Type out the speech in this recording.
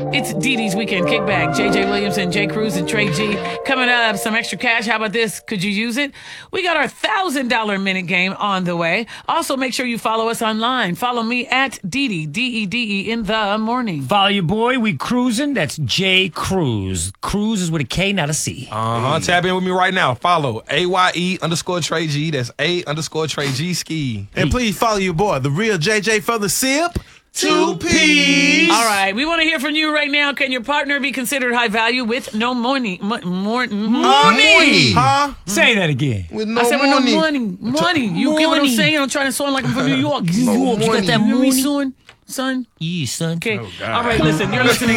It's Dee Dee's Weekend Kickback. JJ Williamson, Jay Cruz, and Trey G. Coming up, some extra cash. How about this? Could you use it? We got our $1,000 minute game on the way. Also, make sure you follow us online. Follow me at Dee Dee, D-E-D-E, in the morning. Follow your boy. We cruising. That's J Cruz. Cruz is with a K, not a C. Tap in with me right now. Follow AYE_Trey G. That's A_Trey G ski. And please follow your boy, the real JJ for the sip. 2 P's. All right, we want to hear from you right now. Can your partner be considered high value with no money? Money. Huh? Say that again. With no I said with money. no money. Money. You get what I'm saying? I'm trying to sound like I'm from New York. You got that money, son? Yeah, son. Okay. All right, listen. You're listening